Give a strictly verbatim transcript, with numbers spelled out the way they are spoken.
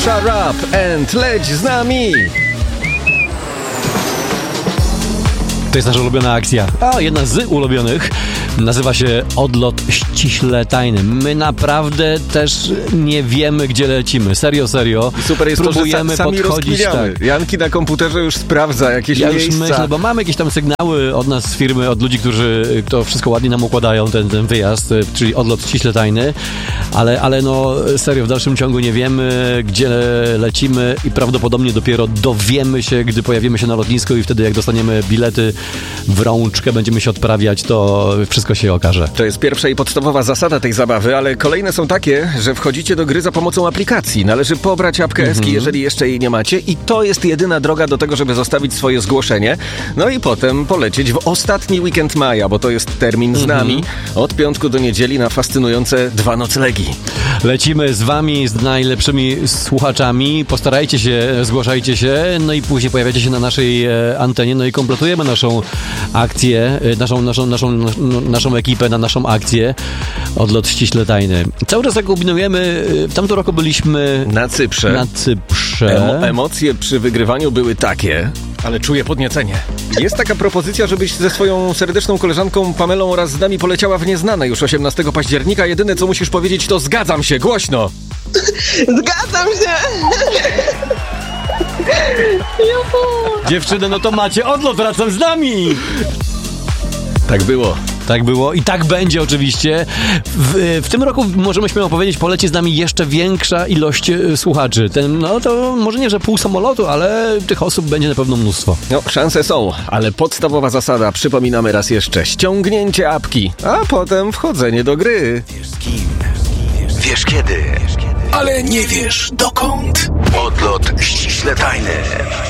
Shut up and leć z nami! To jest nasza ulubiona akcja, a jedna z ulubionych. Nazywa się Odlot ściśle tajny. My naprawdę też nie wiemy, gdzie lecimy. Serio, serio. I super jest Próbujemy to, że sami podchodzić. Tak. Janki na komputerze już sprawdza jakieś ja miejsca. Ja już myślę, bo mamy jakieś tam sygnały od nas z firmy, od ludzi, którzy to wszystko ładnie nam układają, ten, ten wyjazd, czyli odlot ściśle tajny. Ale, ale no serio, w dalszym ciągu nie wiemy, gdzie lecimy i prawdopodobnie dopiero dowiemy się, gdy pojawimy się na lotnisku i wtedy jak dostaniemy bilety w rączkę, będziemy się odprawiać, to wszystko się okaże. To jest pierwsza i podstawowa zasada tej zabawy, ale kolejne są takie, że wchodzicie do gry za pomocą aplikacji. Należy pobrać apkę mm-hmm. Eski, jeżeli jeszcze jej nie macie, i to jest jedyna droga do tego, żeby zostawić swoje zgłoszenie. No i potem polecieć w ostatni weekend maja, bo to jest termin z nami, mm-hmm. od piątku do niedzieli na fascynujące dwa noclegi. Lecimy z wami, z najlepszymi słuchaczami. Postarajcie się, zgłaszajcie się, no i później pojawiacie się na naszej e, antenie, no i kompletujemy naszą akcję, naszą, naszą, naszą, naszą ekipę na naszą akcję Odlot ściśle tajny. Cały czas tak kombinujemy. W tamtym roku byliśmy na Cyprze. Na Cyprze. Emo- emocje przy wygrywaniu były takie, ale czuję podniecenie. Jest taka propozycja, żebyś ze swoją serdeczną koleżanką Pamelą oraz z nami poleciała w nieznane już osiemnastego października. Jedyne, co musisz powiedzieć, to zgadzam się, głośno! Zgadzam się! Juhu. Dziewczyny, no to macie odlot, wracam z nami! Tak było. Tak było i tak będzie oczywiście. W, w tym roku możemy śmiało powiedzieć, poleci z nami jeszcze większa ilość e, słuchaczy. Ten, no to może nie, że pół samolotu, ale tych osób będzie na pewno mnóstwo. No, szanse są, ale podstawowa zasada, przypominamy raz jeszcze, ściągnięcie apki, a potem wchodzenie do gry. Wiesz z kim, wiesz kiedy, ale nie wiesz dokąd. Odlot ściśle tajny.